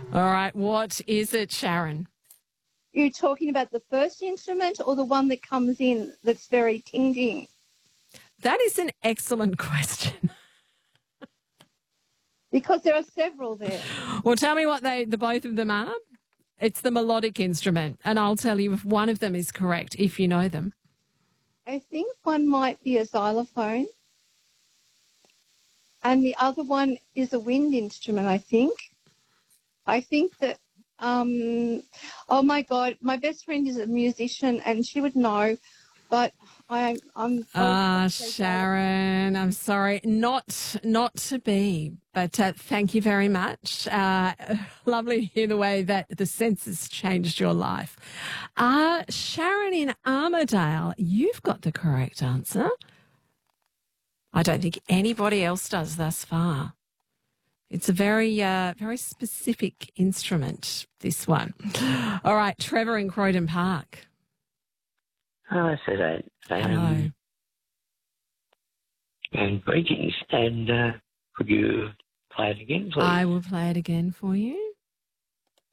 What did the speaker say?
All right, what is it, Sharon? You're talking about the first instrument or the one that comes in that's very ting-ting? That is an excellent question. Because there are several there. Well, tell me what the both of them are. It's the melodic instrument, and I'll tell you if one of them is correct, if you know them. I think one might be a xylophone and the other one is a wind instrument, I think. I think that, oh, my God, my best friend is a musician and she would know, but I'm Sharon, I'm sorry, not to be, but thank you very much. Lovely to hear the way that the census changed your life. Sharon in Armidale, you've got the correct answer. I don't think anybody else does thus far. It's a very, very specific instrument, this one. All right, Trevor in Croydon Park. Oh, so that. Hello. And greetings. And could you play it again, please? I will play it again for you.